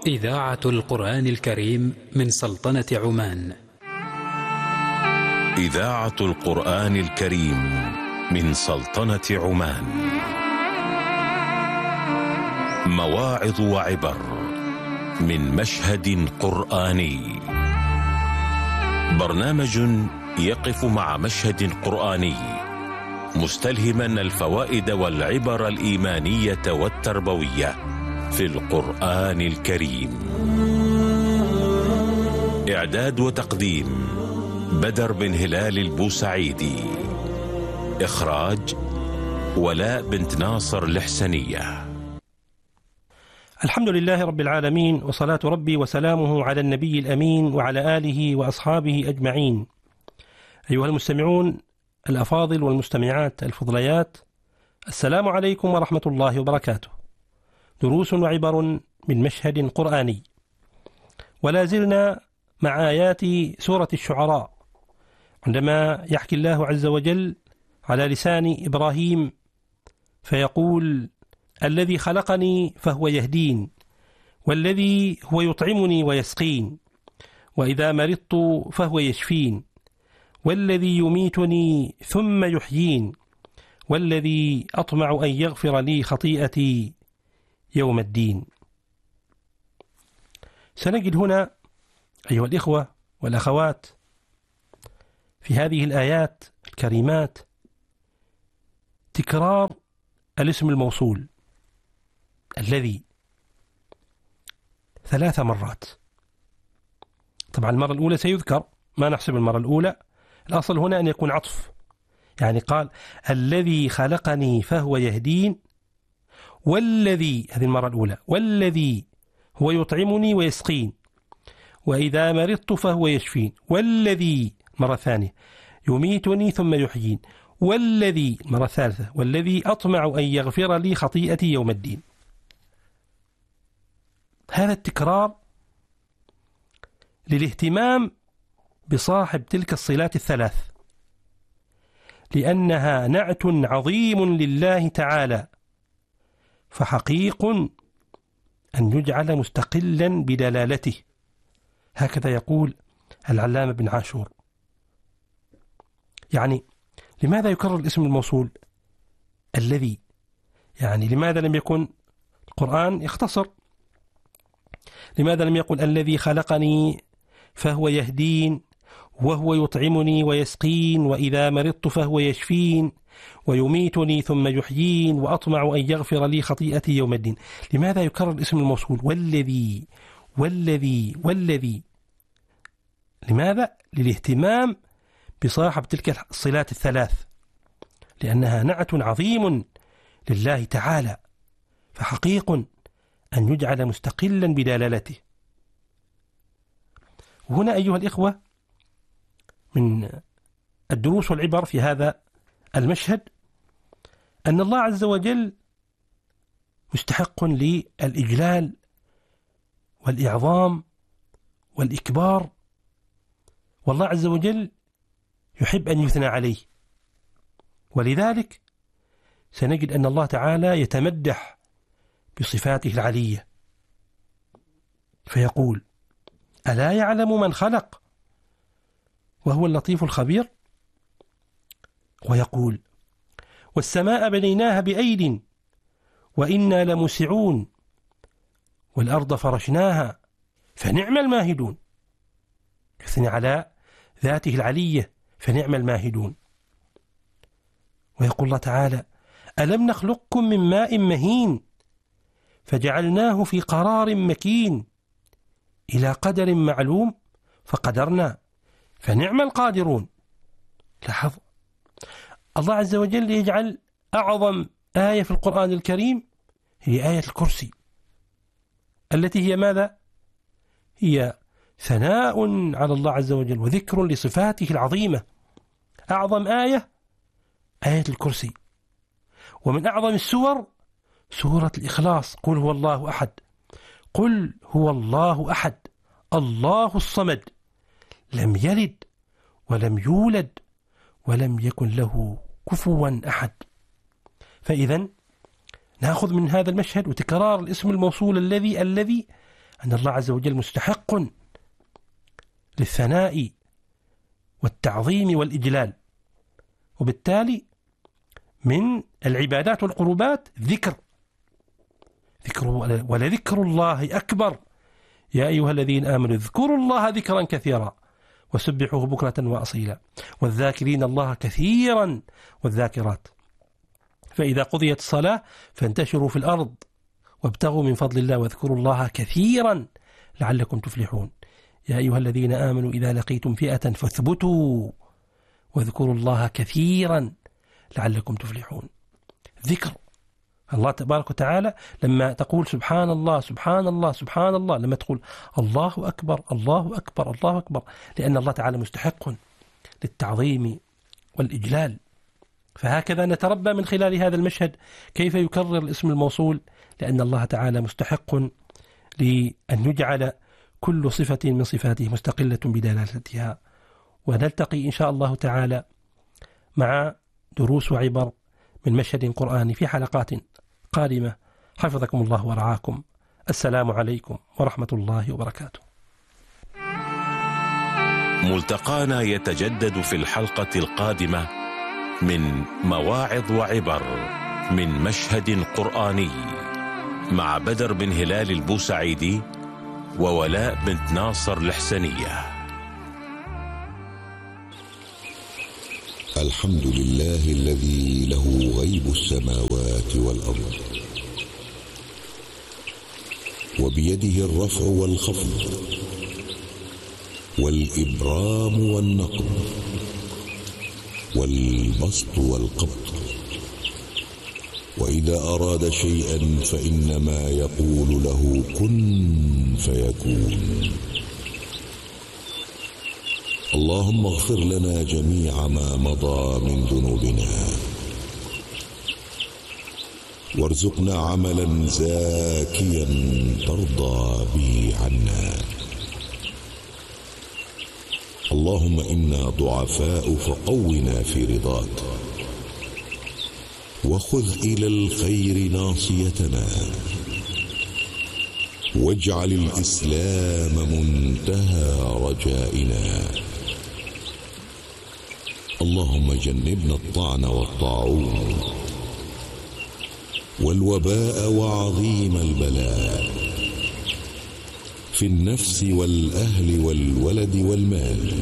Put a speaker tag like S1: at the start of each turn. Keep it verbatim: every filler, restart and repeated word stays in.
S1: إذاعة القرآن الكريم من سلطنة عمان.
S2: إذاعة القرآن الكريم من سلطنة عمان. مواعظ وعبر من مشهد قرآني. برنامج يقف مع مشهد قرآني مستلهما الفوائد والعبر الإيمانية والتربوية في القرآن الكريم. إعداد وتقديم بدر بن هلال البوسعيدي. إخراج ولاء بنت ناصر الحسنية.
S3: الحمد لله رب العالمين، وصلاة ربي وسلامه على النبي الأمين وعلى آله وأصحابه أجمعين. أيها المستمعون الأفاضل والمستمعات الفضليات، السلام عليكم ورحمة الله وبركاته. دروس وعبر من مشهد قرآني، ولا زلنا مع آيات سورة الشعراء، عندما يحكي الله عز وجل على لسان إبراهيم فيقول: الذي خلقني فهو يهدين، والذي هو يطعمني ويسقين، وإذا مرضت فهو يشفين، والذي يميتني ثم يحيين، والذي أطمع أن يغفر لي خطيئتي يوم الدين. سنجد هنا أيها الإخوة والأخوات في هذه الآيات الكريمات تكرار الاسم الموصول الذي ثلاث مرات. طبعا المرة الأولى سيذكر، ما نحسب المرة الأولى، الأصل هنا أن يكون عطف، يعني قال الذي خلقني فهو يهدين، والذي، هذه المرة الأولى، والذي هو يطعمني ويسقين، وإذا مرضت فهو يشفين، والذي مرة ثانية يميتني ثم يحيين، والذي مرة ثالثة والذي أطمع أن يغفر لي خطيئتي يوم الدين. هذا التكرار للاهتمام بصاحب تلك الصلات الثلاث، لأنها نعت عظيم لله تعالى، فحقيق أن يجعل مستقلا بدلالته. هكذا يقول العلامة بن عاشور. يعني لماذا يكرر الاسم الموصول الذي؟ يعني لماذا لم يكن القرآن يختصر؟ لماذا لم يقل الذي خلقني فهو يهدين، وهو يطعمني ويسقين، وإذا مرضت فهو يشفين، ويميتني ثم يحيين، وأطمع أن يغفر لي خطيئتي يوم الدين؟ لماذا يكرر الاسم الموصول والذي والذي والذي؟ لماذا؟ للاهتمام بصاحب تلك الصلات الثلاث، لأنها نعت عظيم لله تعالى، فحقيق أن يجعل مستقلا بدلالته. وهنا أيها الإخوة من الدروس والعبر في هذا المشهد أن الله عز وجل مستحق للإجلال والإعظام والإكبار، والله عز وجل يحب أن يثنى عليه، ولذلك سنجد أن الله تعالى يتمدح بصفاته العلية، فيقول: ألا يعلم من خلق وهو اللطيف الخبير؟ ويقول: والسماء بنيناها بأيد وإنا لموسعون، والأرض فرشناها فنعم الماهدون. يثني على ذاته العلية، فنعم الماهدون. ويقول الله تعالى: ألم نخلقكم من ماء مهين فجعلناه في قرار مكين إلى قدر معلوم فقدرنا فنعم القادرون. لاحظ، الله عز وجل يجعل أعظم آية في القرآن الكريم هي آية الكرسي، التي هي ماذا؟ هي ثناء على الله عز وجل وذكر لصفاته العظيمة. أعظم آية آية الكرسي. ومن أعظم السور سورة الإخلاص: قل هو الله أحد، قل هو الله أحد الله الصمد لم يلد ولم يولد ولم يكن له كفوا أحد. فإذا نأخذ من هذا المشهد وتكرار الاسم الموصول الذي الذي أن الله عز وجل مستحق للثناء والتعظيم والإجلال، وبالتالي من العبادات والقربات ذكر ذكر ولذكر الله أكبر. يا أيها الذين آمنوا اذكروا الله ذكرا كثيرا وسبحوه بكرة وأصيلا والذاكرين الله كثيرا والذاكرات. فإذا قضيت الصلاة فانتشروا في الأرض وابتغوا من فضل الله واذكروا الله كثيرا لعلكم تفلحون. يا أيها الذين آمنوا إذا لقيتم فئة فاثبتوا واذكروا الله كثيرا لعلكم تفلحون. ذكر الله تبارك وتعالى لما تقول سبحان الله سبحان الله سبحان الله، لما تقول الله أكبر الله أكبر الله أكبر، لأن الله تعالى مستحق للتعظيم والإجلال. فهكذا نتربى من خلال هذا المشهد كيف يكرر الاسم الموصول، لأن الله تعالى مستحق لأن يجعل كل صفة من صفاته مستقلة بدلالتها. ونلتقي إن شاء الله تعالى مع دروس وعبر من مشهد قرآني في حلقات قادمة. حفظكم الله ورعاكم. السلام عليكم ورحمة الله وبركاته.
S2: ملتقانا يتجدد في الحلقة القادمة من مواعظ وعبر من مشهد قرآني مع بدر بن هلال البوسعيدي وولاء بنت ناصر الحسنية.
S4: الحمد لله الذي له غيب السماوات والأرض، وبيده الرفع والخفض والإبرام والنقض والبسط والقبض، وإذا أراد شيئا فإنما يقول له كن فيكون. اللهم اغفر لنا جميع ما مضى من ذنوبنا، وارزقنا عملا زاكيا ترضى به عنا. اللهم إنا ضعفاء فقونا في رضاك، وخذ إلى الخير ناصيتنا، واجعل الإسلام منتهى رجائنا. اللهم جنبنا الطعن والطاعون والوباء وعظيم البلاء في النفس والأهل والولد والمال.